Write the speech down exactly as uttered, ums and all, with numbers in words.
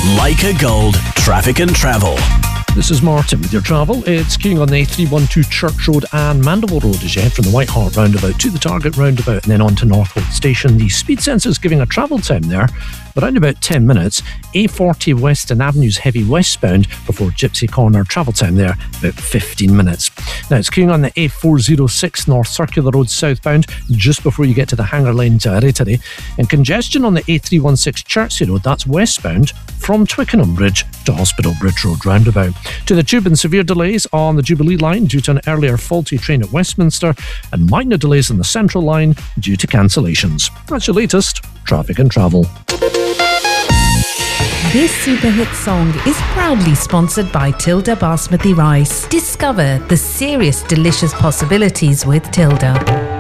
Leica Gold Traffic and Travel. This is Martin with your travel. It's queuing on the A three twelve Church Road and Mandeville Road as you head from the White Hart roundabout to the Target roundabout and then on to Northwood Station. The speed sensor's giving a travel time there around about ten minutes. A forty Western Avenue's heavy westbound before Gypsy Corner, travel time there about fifteen minutes. Now it's queuing on the A four oh six North Circular Road southbound just before you get to the Hanger Lane to Aretary, and congestion on the A three sixteen Chertsey Road, that's westbound from Twickenham Bridge to Hospital Bridge Road roundabout. To the Tube, and severe delays on the Jubilee line due to an earlier faulty train at Westminster, and minor delays on the Central line due to cancellations. That's your latest traffic and travel. This super hit song is proudly sponsored by Tilda Basmati Rice. Discover the serious delicious possibilities with Tilda.